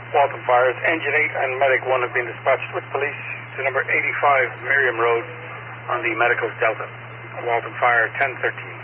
Walton Fires, Engine 8 and Medic 1 have been dispatched with police to number 85 Miriam Road on the Medicals Delta. Walton Fire 1013.